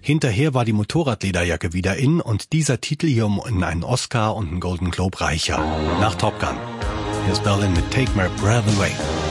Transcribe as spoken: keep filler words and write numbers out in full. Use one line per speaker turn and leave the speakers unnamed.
Hinterher war die Motorradlederjacke wieder in und dieser Titel hier um einen Oscar und einen Golden Globe reicher. Nach Top Gun. Hier ist Berlin mit Take My Breath Away.